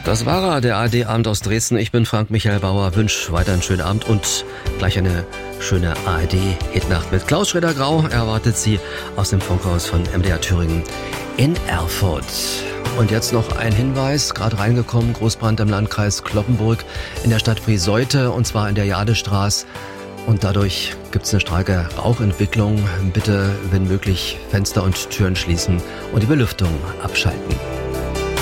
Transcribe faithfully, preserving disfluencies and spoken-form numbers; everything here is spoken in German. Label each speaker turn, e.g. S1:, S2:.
S1: Das war er, der A R D-Abend aus Dresden. Ich bin Frank Michael Bauer, wünsche weiter einen schönen Abend und gleich eine schöne A R D-Hitnacht mit Klaus Schröder-Grau. Erwartet Sie aus dem Funkhaus von M D R Thüringen in Erfurt. Und jetzt noch ein Hinweis, gerade reingekommen, Großbrand im Landkreis Cloppenburg in der Stadt Frieseute, und zwar in der Jadestraße. Und dadurch gibt es eine starke Rauchentwicklung. Bitte, wenn möglich, Fenster und Türen schließen und die Belüftung abschalten.